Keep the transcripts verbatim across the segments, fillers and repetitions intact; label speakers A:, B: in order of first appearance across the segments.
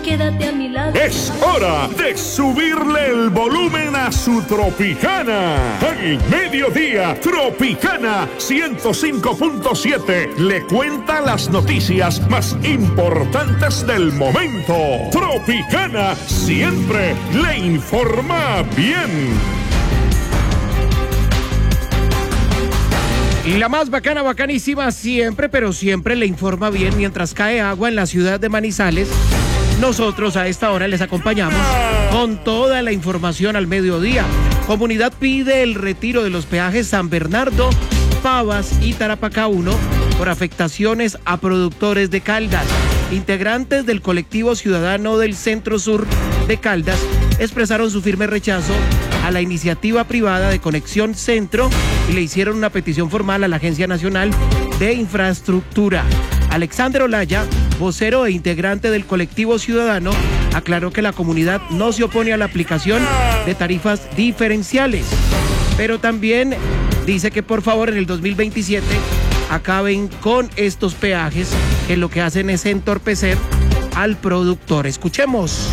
A: quédate a mi lado.
B: Es hora de subirle el volumen a su Tropicana. Al mediodía, Tropicana ciento cinco punto siete le cuenta las noticias más importantes del momento. Tropicana siempre le informa bien.
C: Y la más bacana, bacanísima siempre, pero siempre le informa bien mientras cae agua en la ciudad de Manizales. Nosotros a esta hora les acompañamos con toda la información al mediodía. Comunidad pide el retiro de los peajes San Bernardo, Pavas y Tarapacá uno por afectaciones a productores de Caldas. Integrantes del colectivo ciudadano del Centro Sur de Caldas expresaron su firme rechazo a la iniciativa privada de Conexión Centro y le hicieron una petición formal a la Agencia Nacional de Infraestructura. Alexander Olaya, vocero e integrante del colectivo ciudadano, aclaró que la comunidad no se opone a la aplicación de tarifas diferenciales, pero también dice que por favor en el dos mil veintisiete acaben con estos peajes que lo que hacen es entorpecer al productor. Escuchemos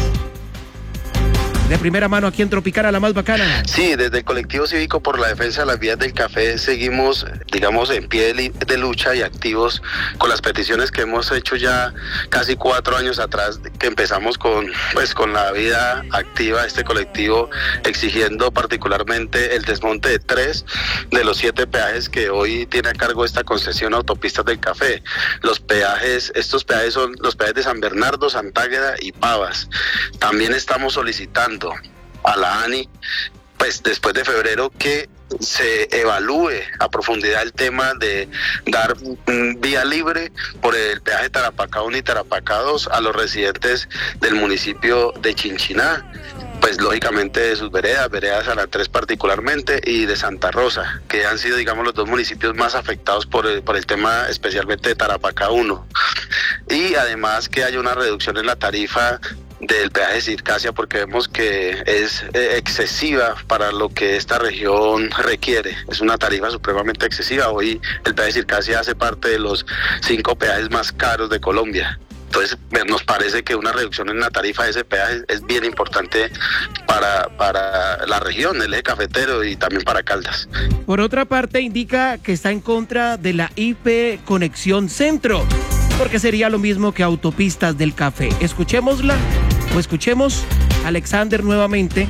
C: de primera mano aquí en Tropicana, la más bacana.
D: Sí, desde el colectivo cívico por la defensa de las vías del café seguimos, digamos, en pie de, de lucha y activos con las peticiones que hemos hecho ya casi cuatro años atrás, que empezamos con, pues, con la vida activa de este colectivo, exigiendo particularmente el desmonte de tres de los siete peajes que hoy tiene a cargo esta concesión Autopistas del Café. Los peajes, estos peajes son los peajes de San Bernardo, Santágueda y Pavas. También estamos solicitando a la ANI, pues después de febrero, que se evalúe a profundidad el tema de dar vía libre por el peaje Tarapacá uno y Tarapacá dos a los residentes del municipio de Chinchiná, pues lógicamente de sus veredas, veredas San Andrés particularmente y de Santa Rosa, que han sido, digamos, los dos municipios más afectados por el, por el tema especialmente de Tarapacá uno. Y además que haya una reducción en la tarifa del peaje de Circasia, porque vemos que es eh, excesiva para lo que esta región requiere. Es una tarifa supremamente excesiva. Hoy el peaje de Circasia hace parte de los cinco peajes más caros de Colombia. Entonces nos parece que una reducción en la tarifa de ese peaje es bien importante para, para la región, el eje cafetero y también para Caldas.
C: Por otra parte, indica que está en contra de la I P Conexión Centro, porque sería lo mismo que Autopistas del Café. Escuchémosla, o escuchemos a Alexander nuevamente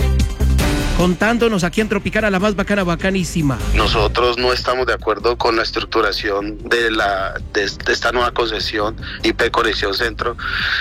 C: contándonos aquí en Tropicana, la más bacana, bacanísima.
D: Nosotros no estamos de acuerdo con la estructuración de, la, de, de esta nueva concesión I P Conexión Centro,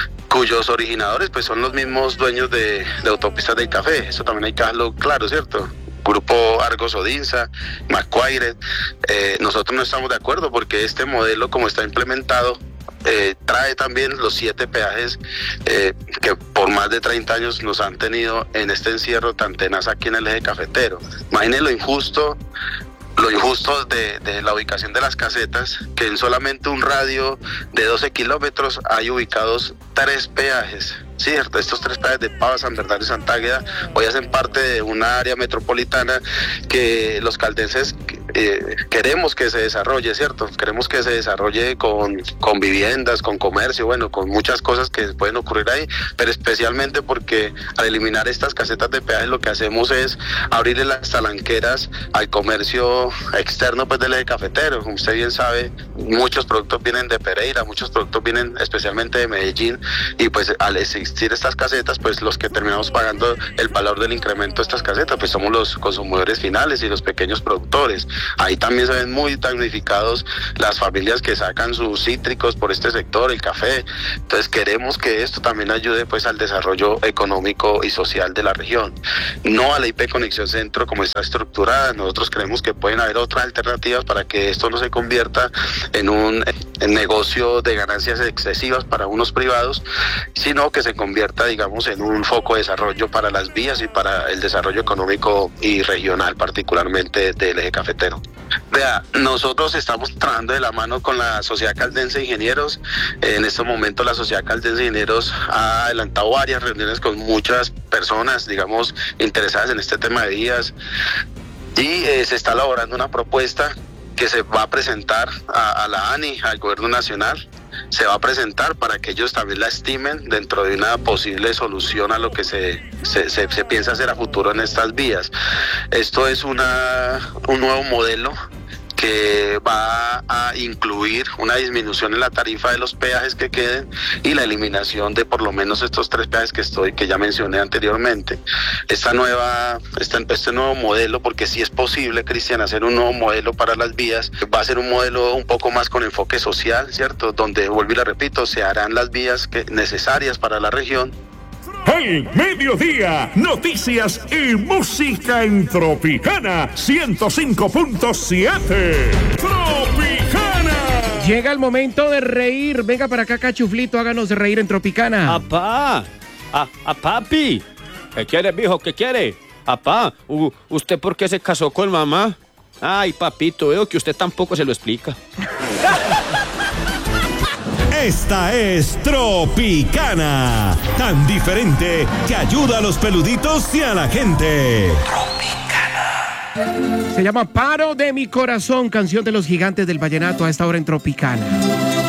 D: cuyos originadores pues son los mismos dueños de, de Autopistas del Café. Eso también hay que dejarlo claro, ¿cierto? Grupo Argos Odinsa, Macquarie. Eh, nosotros no estamos de acuerdo porque este modelo, como está implementado, Eh, trae también los siete peajes eh, que por más de treinta años nos han tenido en este encierro tan tenaz aquí en el eje cafetero. Imaginen lo injusto, lo injusto de, de la ubicación de las casetas, que en solamente un radio de doce kilómetros hay ubicados tres peajes. Cierto, estos tres peajes de Pavas, San Bernardo y Santágueda hoy hacen parte de una área metropolitana que los caldenses eh, queremos que se desarrolle, ¿cierto? Queremos que se desarrolle con, con viviendas, con comercio, bueno, con muchas cosas que pueden ocurrir ahí, pero especialmente porque al eliminar estas casetas de peaje lo que hacemos es abrirle las talanqueras al comercio externo pues del eje cafetero. Como usted bien sabe, muchos productos vienen de Pereira, muchos productos vienen especialmente de Medellín, y pues al existir estas casetas, pues los que terminamos pagando el valor del incremento de estas casetas, pues somos los consumidores finales y los pequeños productores. Ahí también se ven muy damnificados las familias que sacan sus cítricos por este sector, el café. Entonces queremos que esto también ayude pues al desarrollo económico y social de la región. No a la I P Conexión Centro como está estructurada. Nosotros creemos que pueden haber otras alternativas para que esto no se convierta en un en negocio de ganancias excesivas para unos privados, sino que se convierta, digamos, en un foco de desarrollo para las vías y para el desarrollo económico y regional, particularmente del eje cafetero. Vea, nosotros estamos trabajando de la mano con la Sociedad Caldense de Ingenieros. En este momento la Sociedad Caldense de Ingenieros ha adelantado varias reuniones con muchas personas, digamos, interesadas en este tema de vías, y eh, se está elaborando una propuesta que se va a presentar a, a la ANI, al Gobierno Nacional, se va a presentar para que ellos también la estimen dentro de una posible solución a lo que se, se, se, se piensa hacer a futuro en estas vías. Esto es una, un nuevo modelo que va a incluir una disminución en la tarifa de los peajes que queden y la eliminación de por lo menos estos tres peajes que estoy, que ya mencioné anteriormente. Esta nueva, este, este nuevo modelo, porque sí es posible, Cristian, hacer un nuevo modelo para las vías, va a ser un modelo un poco más con enfoque social, ¿cierto? Donde, vuelvo y le repito, se harán las vías que, necesarias para la región.
B: Al mediodía, noticias y música en Tropicana ciento cinco punto siete. Tropicana.
C: Llega el momento de reír. Venga para acá, Cachuflito, háganos reír en Tropicana.
A: Apá, a, a papi. ¿Qué quiere, mijo? ¿Qué quiere? Apá, u, ¿usted por qué se casó con mamá? Ay, papito, veo que usted tampoco se lo explica.
E: Esta es Tropicana, tan diferente que ayuda a los peluditos y a la gente.
C: Se llama Paro de mi corazón, canción de los Gigantes del Vallenato a esta hora en Tropicana.